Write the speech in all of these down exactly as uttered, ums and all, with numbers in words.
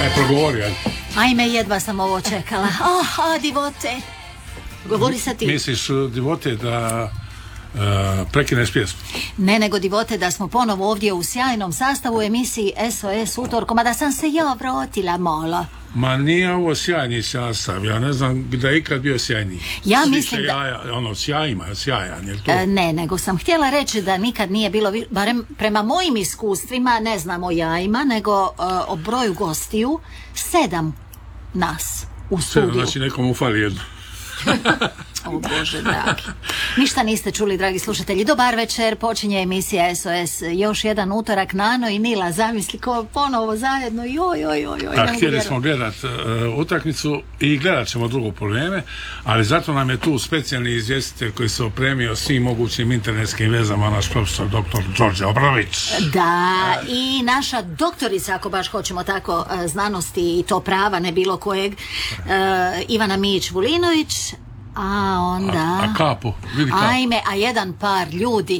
Aj, progovori, aj. Ajme, jedva sam ovo čekala. Oh, a, divote. Govori sa ti. Misliš, divote, da uh, prekineš pjesmu? Ne, nego divote da smo ponovo ovdje u sjajnom sastavu emisiji S O S utorkom, a da sam se ja vrotila malo. Ma nije ovo sjajni sastav, ja ne znam da je ikad bio sjajni. Ja Svi mislim da... Jaja, ono, sjajima, sjajan, je to? E, ne, nego sam htjela reći da nikad nije bilo, barem prema mojim iskustvima, ne znam o jajima, nego uh, o broju gostiju, sedam nas u studiju. Sedam, znači nekomu fali jedno. O Bože dragi. Ništa niste čuli, dragi slušatelji. Dobar večer, počinje emisija S O S. Još jedan utorak, Nano i Nila, zamisli ko ponovo zajedno. Joj, joj, joj, joj. A htjeli smo gledat uh, utakmicu i gledat ćemo drugo probleme, ali zato nam je tu specijalni izvjestitelj koji se opremio svim mogućim internetskim vezama, naš profesor doktor Đorđe Obradović. Da, i naša doktorica, ako baš hoćemo tako, znanosti i to prava, ne bilo kojeg, uh, Ivana Mijić-Vulinović. A onda... A, a kapu, vidi kapu. Ajme, a jedan par ljudi.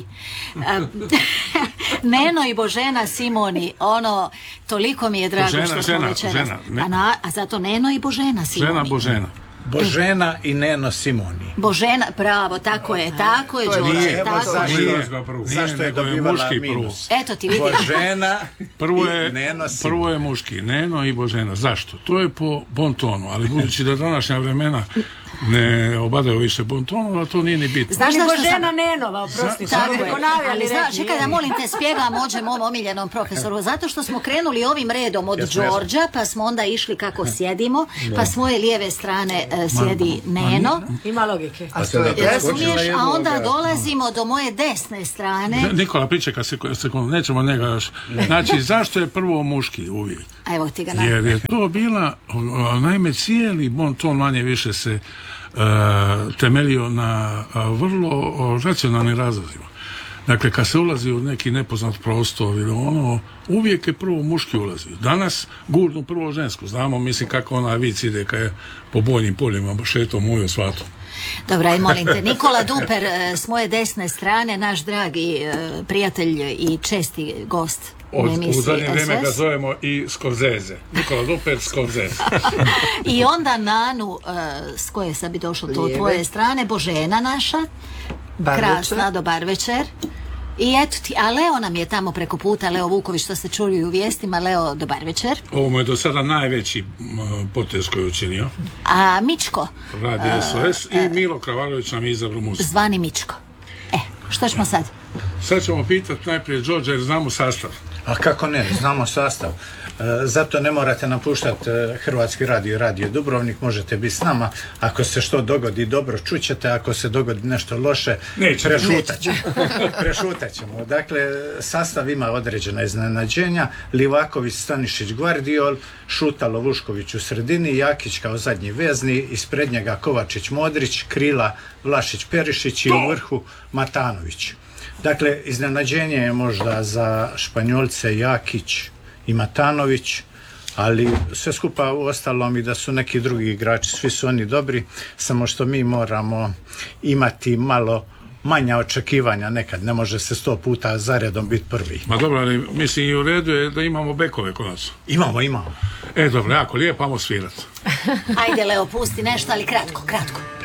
Neno i Božena Simoni, ono, toliko mi je drago žena, što žena, smo večeras. žena, ne. a, na, a zato Neno i Božena Simoni. Žena Božena. Božena i Neno Simoni. Božena, pravo, tako je, tako je, Đorđe, tako je. Nije, zašto je nego dobivala muški minus? Eto ti vidi. Božena prvo je, i Neno Simoni. prvo je muški, Neno i Božena. Zašto? To je po bon tonu, ali budući da današnja vremena ne obadaju više bon tonu, a to nije ni bitno. Znaš Ni zašto Božena sam... Nenova, oprosti. Tako je, Ponavljali ali znaš, neki. čekaj da molim te spjevam ođe mom omiljenom profesoru, zato što smo krenuli ovim redom od Jesmo, Đorđa, pa smo onda išli kako sjedimo, pa s moje lijeve strane uh, sjedi Neno, Ima logike. A sada razumiješ, a onda dolazimo do moje desne strane. Nikola, pričeka sekundu, nećemo njega još. Znači, zašto je prvo muški uvijek? Evo ti ga na... Jer je to bila, naime, cijeli bon ton manje više se uh, temeljio na uh, vrlo uh, racionalnim razlozima. Dakle, kad se ulazi u neki nepoznat prostor ili ono, uvijek je prvo muški ulazi. Danas gurnu prvo žensku. Znamo, mislim, kako ona vic ide kad je po bojnim poljima šetom uju svatu. Dobra, i molim te, Nikola Duper s moje desne strane, naš dragi uh, prijatelj i česti gost u Od, emisiji u zadnje vrijeme S O ga S. zovemo i Scorsese. Nikola Duper Scorsese. I onda Nanu, uh, s koje sad bi došlo to od tvoje strane, Božena naša, Bar krasna, večer. dobar večer. I eto ti, a Leo nam je tamo preko puta, Leo Vuković, što se čuli u vijestima. Leo, dobar večer. Ovo mu je do sada najveći m, potez koji je učinio. A Mičko, Radi S O S i Milo Kravalović nam je izabrao muziku. zvani Mičko. E, što ćemo sad? Sad ćemo pitati najprije Đorđa jer znamo sastav. A kako ne, znamo sastav. E, zato ne morate napuštati e, Hrvatski radio, Radio Dubrovnik, možete biti s nama. Ako se što dogodi dobro, čućete, ako se dogodi nešto loše, Neće. prešutat ćemo. prešutat ćemo. Dakle, sastav ima određena iznenađenja. Livaković, Stanišić, Gvardiol, Šutalo, Vušković u sredini, Jakić kao zadnji vezni, ispred njega Kovačić, Modrić, krila Vlašić, Perišić i u vrhu Matanović. Dakle, iznenađenje je možda za Španjolce Jakić i Matanović, ali sve skupa u ostalom i da su neki drugi igrači, svi su oni dobri, samo što mi moramo imati malo manja očekivanja nekad, ne može se sto puta zaredom biti prvi. Ma dobro, ali mislim i u redu je da imamo bekove konačno. Imamo, imamo. E, dobro, jako lijepo, ajmo svirat. Ajde, Leo, pusti nešto, ali kratko, kratko.